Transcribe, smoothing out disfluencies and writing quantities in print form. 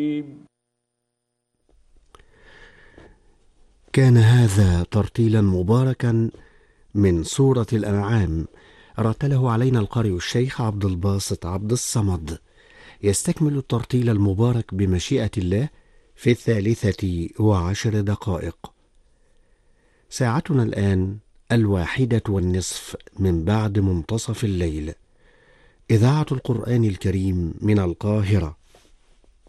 كان هذا ترتيلا مباركا من سورة الأنعام، رتله علينا القارئ الشيخ عبد الباسط عبد الصمد، يستكمل الترتيل المبارك بمشيئة الله في 13:10. ساعتنا الآن 1:01 من بعد منتصف الليل. إذاعة القرآن الكريم من القاهرة